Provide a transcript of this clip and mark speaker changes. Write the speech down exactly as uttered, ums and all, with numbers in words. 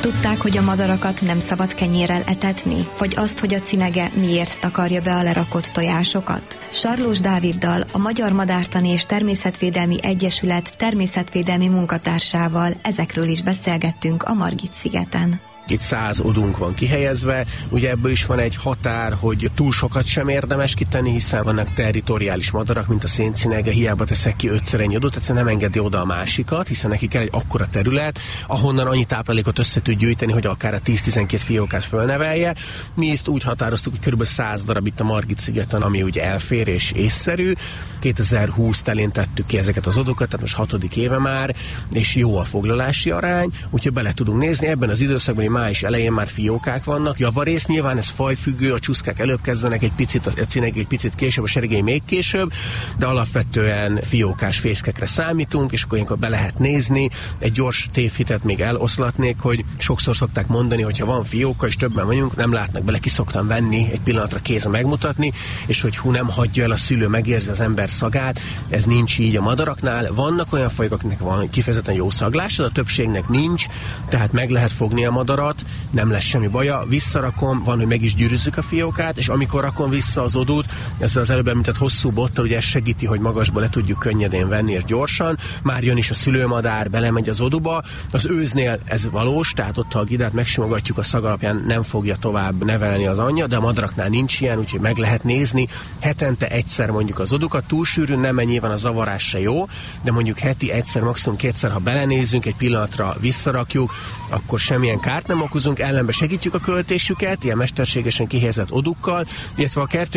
Speaker 1: Tudták, hogy a madarakat nem szabad kenyérrel etetni? Vagy azt, hogy a cinege miért takarja be a lerakott tojásokat? Sarlós Dáviddal, a Magyar Madártani és Természetvédelmi Egyesület természetvédelmi munkatársával ezekről is beszélgettünk a Margit-szigeten.
Speaker 2: Itt száz odunk van kihelyezve, ugye ebből is van egy határ, hogy túl sokat sem érdemes kitenni, hiszen vannak territoriális madarak, mint a széncinege, hiába teszek ki ötször ennyi odót, egyszerűen nem engedi oda a másikat, hiszen neki kell egy akkora terület, ahonnan annyi táplálékot össze tud gyűjteni, hogy akár a tíz-tizenkét fiókát fölnevelje. Mi ezt úgy határoztuk, hogy kb. száz darab itt a Margit-szigeten, ami ugye elfér és észszerű. kétezer-húsz telén tettük ki ezeket az odókat, tehát most hatodik éve már, és jó a foglalási arány, úgyhogy bele tudunk nézni. Ebben az időszakban május elején már fiókák vannak, javarész, nyilván ez fajfüggő, a csúszkák előbb kezdenek egy picit, a cineg egy picit később, a serigény még később, de alapvetően fiókás fészkekre számítunk, és akkor ilyenkor be lehet nézni. Egy gyors tévhitet még eloszlatnék, hogy sokszor szokták mondani, hogy ha van fióka, és többen vagyunk, nem látnak bele, ki szoktam venni, egy pillanatra kézzel megmutatni, és hogy hú, nem hagyja el a szülő, megérzi az ember szagát, ez nincs így a madaraknál. Vannak olyan fajok, akiknek van kifejezetten jó szaglása, a többségnek nincs, tehát meg lehet fogni a madarat, nem lesz semmi baja, visszarakom, van, hogy meg is gyűrűzzük a fiókát, és amikor rakom vissza az odót, ezzel az előbb említett hosszú bottal, ugye ez segíti, hogy magasba le tudjuk könnyedén venni és gyorsan, már jön is a szülőmadár, belemegy az odóba, az őznél ez valós, tehát ott, ha a gidát megsimogatjuk, a szag alapján nem fogja tovább nevelni az anyja, de a madaraknál nincs ilyen, úgyhogy meg lehet nézni, hetente egyszer mondjuk az odukat, túl sűrűn nem, mert nyilván a zavarás se jó, de mondjuk heti egyszer, maximum kétszer, ha belenézünk, egy pillanatra visszarakjuk, akkor semmilyen kárt nem okozunk, ellenben segítjük a költésüket, ilyen mesterségesen kihelyezett odukkal, illetve a kertünk